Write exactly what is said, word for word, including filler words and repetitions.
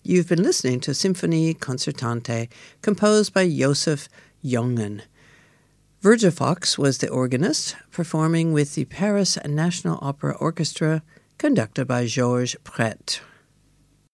You've been listening to Symphonie Concertante, composed by Joseph Jongen. Virgil Fox was the organist, performing with the Paris National Opera Orchestra, conducted by Georges Pret.